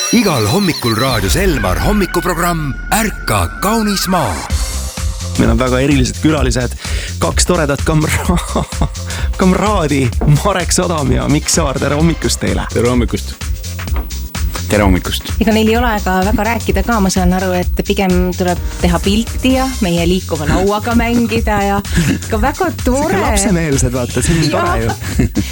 Igal hommikul raadios Elmar hommikuprogramm Ärka kaunis maa. Meil on väga erilised külalised, 2 toredat kamraadi, Marek Sadam ja Mikk Saar, tere hommikust teile. Tere hommikust. Tere hommikust. Ega neil ei ole ka väga rääkida ka, ma saan aru, et pigem tuleb teha pilti ja meie liikuva lauaga mängida ja ka väga tore. See lapsemeelsed, vaata, see on tore ju.